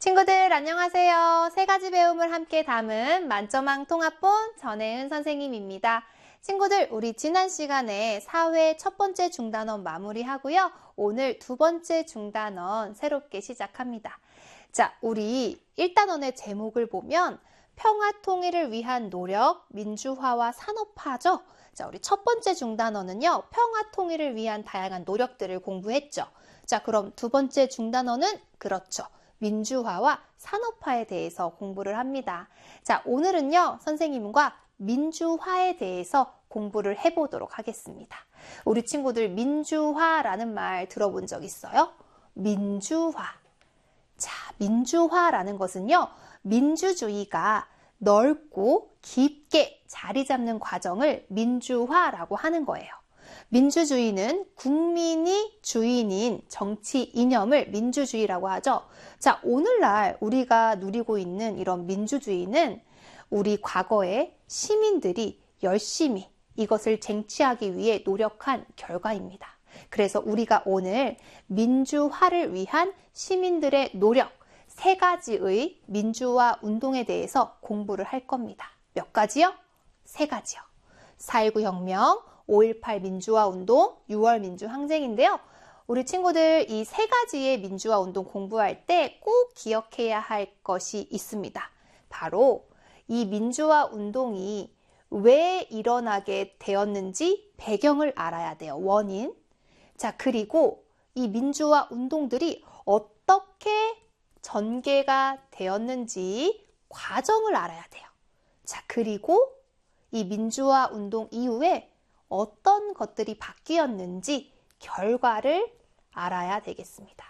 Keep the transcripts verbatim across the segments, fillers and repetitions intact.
친구들 안녕하세요. 세 가지 배움을 함께 담은 만점왕 통합본 전혜은 선생님입니다. 친구들, 우리 지난 시간에 사회 첫 번째 중단원 마무리하고요. 오늘 두 번째 중단원 새롭게 시작합니다. 자, 우리 일 단원의 제목을 보면 평화 통일을 위한 노력, 민주화와 산업화죠. 자, 우리 첫 번째 중단원은요, 평화 통일을 위한 다양한 노력들을 공부했죠. 자, 그럼 두 번째 중단원은 그렇죠. 민주화와 산업화에 대해서 공부를 합니다. 자, 오늘은요, 선생님과 민주화에 대해서 공부를 해보도록 하겠습니다. 우리 친구들 민주화라는 말 들어본 적 있어요? 민주화. 자, 민주화라는 것은요, 민주주의가 넓고 깊게 자리 잡는 과정을 민주화라고 하는 거예요. 민주주의는 국민이 주인인 정치 이념을 민주주의라고 하죠. 자, 오늘날 우리가 누리고 있는 이런 민주주의는 우리 과거에 시민들이 열심히 이것을 쟁취하기 위해 노력한 결과입니다. 그래서 우리가 오늘 민주화를 위한 시민들의 노력, 세 가지의 민주화 운동에 대해서 공부를 할 겁니다. 몇 가지요? 세 가지요. 사일구 혁명, 오일팔 민주화 운동, 유월 민주항쟁인데요. 우리 친구들 이 세 가지의 민주화 운동 공부할 때 꼭 기억해야 할 것이 있습니다. 바로 이 민주화 운동이 왜 일어나게 되었는지 배경을 알아야 돼요. 원인. 자, 그리고 이 민주화 운동들이 어떻게 전개가 되었는지 과정을 알아야 돼요. 자, 그리고 이 민주화 운동 이후에 어떤 것들이 바뀌었는지 결과를 알아야 되겠습니다.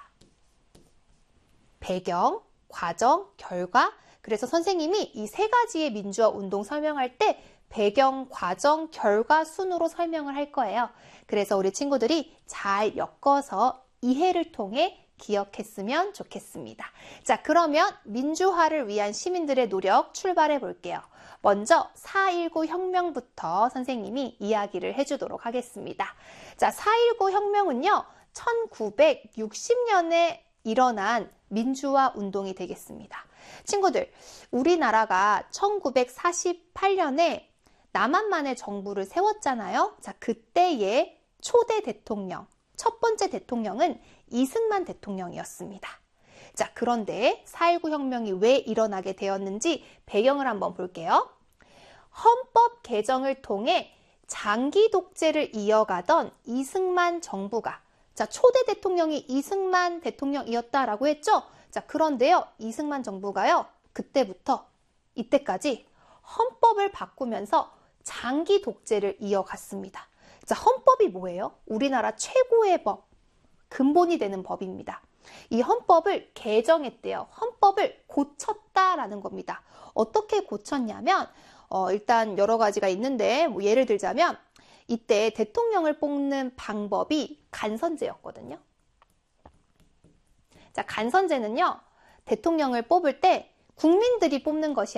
배경, 과정, 결과. 그래서 선생님이 이 세 가지의 민주화 운동 설명할 때 배경, 과정, 결과 순으로 설명을 할 거예요. 그래서 우리 친구들이 잘 엮어서 이해를 통해 기억했으면 좋겠습니다. 자, 그러면 민주화를 위한 시민들의 노력 출발해 볼게요. 먼저 사일구 혁명부터 선생님이 이야기를 해주도록 하겠습니다. 자, 사일구 혁명은요, 천구백육십 년에 일어난 민주화 운동이 되겠습니다. 친구들, 우리나라가 천구백사십팔 년에 남한만의 정부를 세웠잖아요. 자, 그때의 초대 대통령, 첫 번째 대통령은 이승만 대통령이었습니다. 자, 그런데 사일구 혁명이 왜 일어나게 되었는지 배경을 한번 볼게요. 헌법 개정을 통해 장기 독재를 이어가던 이승만 정부가, 자, 초대 대통령이 이승만 대통령이었다라고 했죠? 자, 그런데요, 이승만 정부가요, 그때부터 이때까지 헌법을 바꾸면서 장기 독재를 이어갔습니다. 자, 헌법이 뭐예요? 우리나라 최고의 법, 근본이 되는 법입니다. 이 헌법을 개정했대요. 헌법을 고쳤다라는 겁니다. 어떻게 고쳤냐면 어, 일단 여러 가지가 있는데 뭐 예를 들자면 이때 대통령을 뽑는 방법이 간선제였거든요. 자, 간선제는요, 대통령을 뽑을 때 국민들이 뽑는 것이